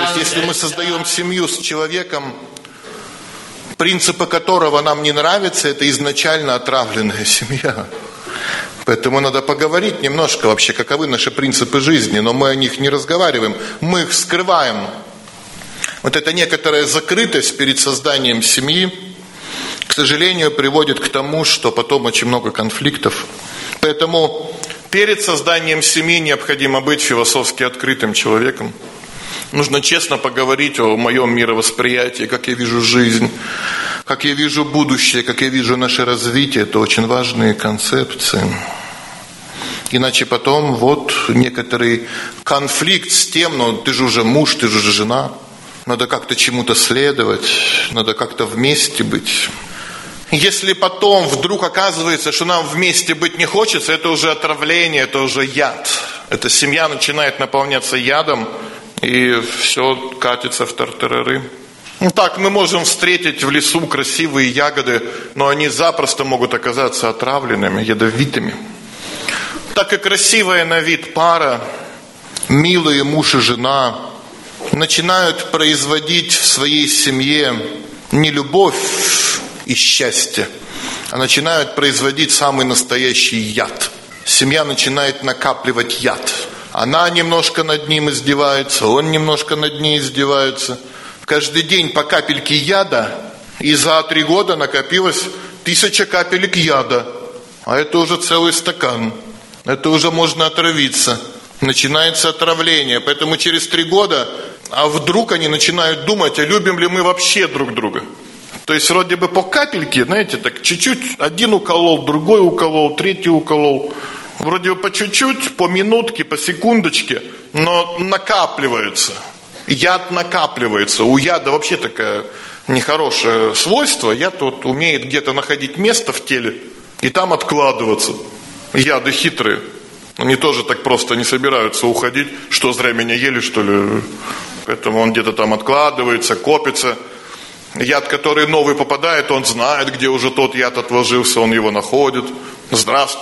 есть, если мы создаем семью с человеком, принципы которого нам не нравятся, это изначально отравленная семья. Поэтому надо поговорить немножко вообще, каковы наши принципы жизни, но мы о них не разговариваем, мы их скрываем. Вот эта некоторая закрытость перед созданием семьи, к сожалению, приводит к тому, что потом очень много конфликтов. Поэтому перед созданием семьи необходимо быть философски открытым человеком. Нужно честно поговорить о моем мировосприятии, как я вижу жизнь, как я вижу будущее, как я вижу наше развитие. Это очень важные концепции. Иначе потом вот некоторый конфликт с тем, ну ты же уже муж, ты же уже жена. Надо как-то чему-то следовать, надо как-то вместе быть. Если потом вдруг оказывается, что нам вместе быть не хочется, это уже отравление, это уже яд. Эта семья начинает наполняться ядом, и все катится в тартарары. Ну так, мы можем встретить в лесу красивые ягоды, но они запросто могут оказаться отравленными, ядовитыми. Так и красивая на вид пара, милые муж и жена, начинают производить в своей семье не любовь и счастье, а начинают производить самый настоящий яд. Семья начинает накапливать яд. Она немножко над ним издевается, он немножко над ней издевается. Каждый день по капельке яда, и за 3 года накопилось 1000 капелек яда. А это уже целый стакан. Это уже можно отравиться. Начинается отравление. Поэтому через 3 года, а вдруг они начинают думать, а любим ли мы вообще друг друга. То есть вроде бы по капельке, знаете, так чуть-чуть, один уколол, другой уколол, третий уколол. Вроде бы по чуть-чуть, по минутке, по секундочке, но накапливается. Яд накапливается. У яда вообще такое нехорошее свойство. Яд вот умеет где-то находить место в теле и там откладываться. Яды хитрые. Они тоже так просто не собираются уходить. Что, зря меня ели, что ли? Поэтому он где-то там откладывается, копится. Яд, который новый попадает, он знает, где уже тот яд отложился, он его находит. Здравствуйте.